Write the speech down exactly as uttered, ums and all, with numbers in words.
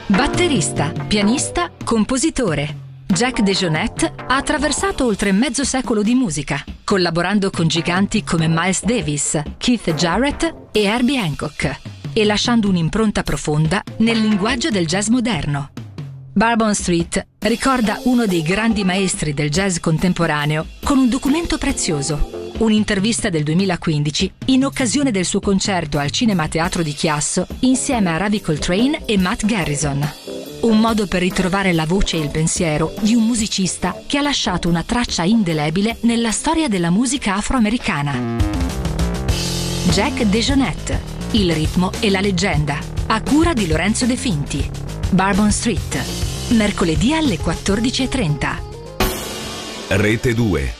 Batterista, pianista, compositore. Jack DeJohnette ha attraversato oltre mezzo secolo di musica, collaborando con giganti come Miles Davis, Keith Jarrett e Herbie Hancock, e lasciando un'impronta profonda nel linguaggio del jazz moderno. Bourbon Street ricorda uno dei grandi maestri del jazz contemporaneo con un documento prezioso, un'intervista del duemilaquindici in occasione del suo concerto al Cinema Teatro di Chiasso insieme a Ravi Coltrane e Matt Garrison. Un modo per ritrovare la voce e il pensiero di un musicista che ha lasciato una traccia indelebile nella storia della musica afroamericana. Jack DeJohnette, il ritmo e la leggenda, a cura di Lorenzo De Finti. Bourbon Street, mercoledì alle quattordici e trenta. Rete due.